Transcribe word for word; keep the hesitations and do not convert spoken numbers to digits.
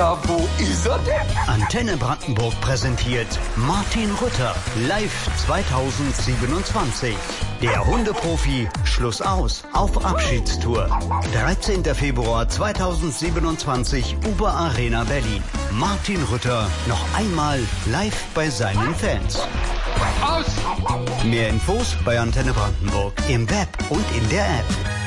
Na, wo ist er denn? Antenne Brandenburg präsentiert Martin Rütter live zweitausendsiebenundzwanzig. Der Hundeprofi Schluss aus auf Abschiedstour. dreizehnter Februar zweitausendsiebenundzwanzig, Uber Arena Berlin. Martin Rütter noch einmal live bei seinen Fans. Aus! Mehr Infos bei Antenne Brandenburg im Web und in der App.